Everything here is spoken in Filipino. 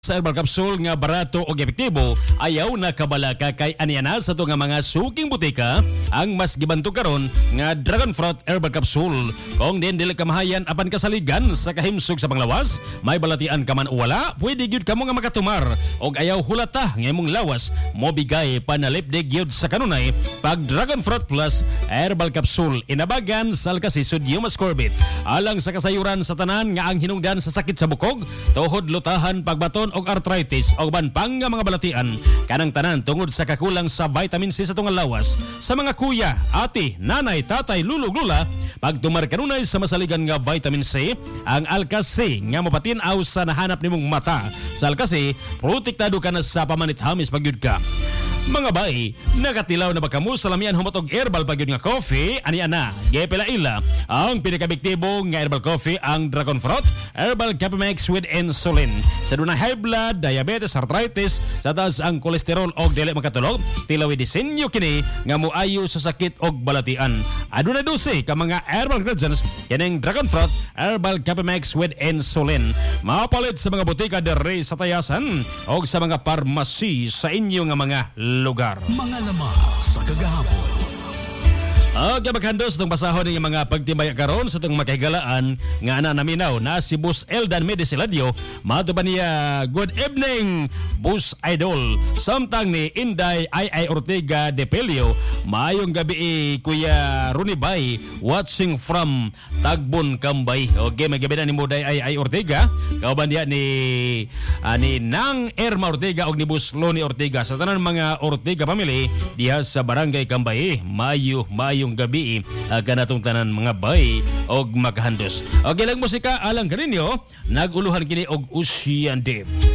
sa herbal capsule nga barato o epektibo ayaw na kabalaka kay aniana sa to nga mga suking butika ang mas gibantog karon nga dragon fruit herbal capsule. Kung din dili ka mahayan apan kasaligan sa kahimsog sa panglawas, may balatian ka man o wala, pwede gyud kamo nga makatumar og ayaw hulata nga imong lawas mo bigay panalipdig gyud sa kanunay pag dragon fruit plus herbal capsule inabagan sa Alkasi Sodium Ascorbate alang sa kasayuran sa tanan nga ang hinungdan sa sakit sa bukog, tuhod, lutahan, pagbaton og arthritis o banpang nga mga balatian kanang tanan tungod sa kakulang sa vitamin C sa tungal lawas sa mga kuya, ate, nanay, tatay, lulog, lula pagtumar kanunay sa masaligan nga vitamin C ang Alkasi nga mapatinaw sa nahanap nimong mata. Sa Alkasi protektado ka na sa pamanit-hamis pagyud ka. Mga bay, nakatilaw na ba kamo sa lamian humatog herbal pagyud nga coffee? Ani ana, gepela ila ang pinakabiktibo nga herbal coffee ang Dragon Fruit Herbal Capimix with insulin. Sa dunay high blood, diabetes, arthritis, sa taas ang kolesterol og dili makatulog, tilawi disenyo kini nga moayo sa sakit og balatian. Aduna 12 ka mga herbal ingredients kining Dragon Fruit Herbal Capimix with insulin. Mapalit sa mga butika dere sa Tayasan og sa mga pharmacy sa inyo nga mga lugar. Mga lamang sa kagahapon. Okay, maghandos itong pasahon ng mga pagtibay karon sa itong makahigalaan nga ana naminaw na si Boss Eldan Medesiladio. Mato ba niya, good evening, Boss Idol. Samtang ni Inday I.I. Ortega de Pelio, maayong gabi Kuya Ronnie Bay, watching from Tagbon, Cambay. Okay, magabi na ni Moday I.I. Ortega. Kauban niya ni Nang Erma Ortega o ni Boss Loni Ortega. Sa tanan mga Ortega family, diha sa Barangay Cambay. Mayong gabi kanatong tanan mga bay og makahandos. Okay lang musika alang kaninyo, naguluhan kini og Ocean Deep.